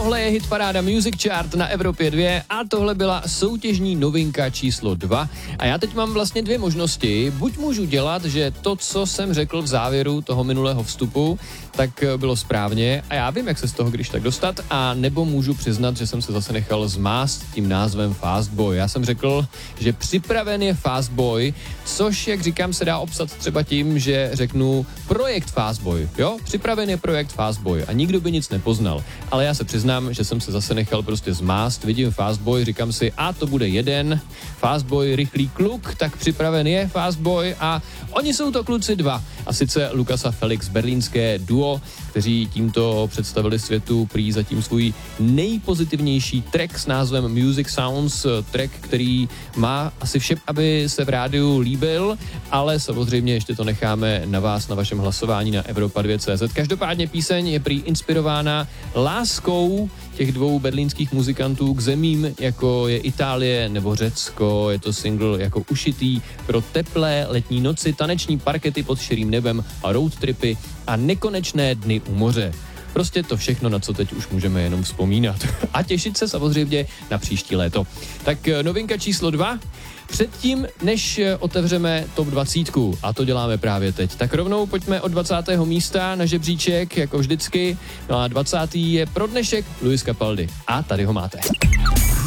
Tohle je hitparáda Music Chart na Evropě 2 a tohle byla soutěžní novinka číslo 2. A já teď mám vlastně dvě možnosti. Buď můžu dělat, že to, co jsem řekl v závěru toho minulého vstupu, tak bylo správně a já vím, jak se z toho když tak dostat, a nebo můžu přiznat, že jsem se zase nechal zmást tím názvem Fast Boy. Já jsem řekl, že připraven je Fast Boy, což, jak říkám, se dá obsat třeba tím, že řeknu projekt Fast Boy, jo? Připraven je projekt Fast Boy a nikdo by nic nepoznal. Ale já se přiznám, že jsem se zase nechal prostě zmást, vidím Fast Boy, říkám si, a to bude jeden Fast Boy, rychlý kluk, tak připraven je Fast Boy a oni jsou to kluci dva. A sice Lukas a Felix, berlínské duo, kteří tímto představili světu prý zatím svůj nejpozitivnější track s názvem Music Sounds, track, který má asi vše, aby se v rádiu líbil, ale samozřejmě ještě to necháme na vás, na vašem hlasování na Evropa2.cz. Každopádně píseň je prý inspirována láskou těch dvou berlínských muzikantů k zemím, jako je Itálie nebo Řecko. Je to single jako ušitý pro teplé letní noci, taneční parkety pod širým nebem a road tripy a nekonečné dny u moře. Prostě to všechno, na co teď už můžeme jenom vzpomínat. A těšit se samozřejmě na příští léto. Tak novinka číslo 2. Předtím, než otevřeme top 20, a to děláme právě teď, tak rovnou pojďme od 20. místa na žebříček, jako vždycky. No a 20. je pro dnešek Luis Capaldi. A tady ho máte.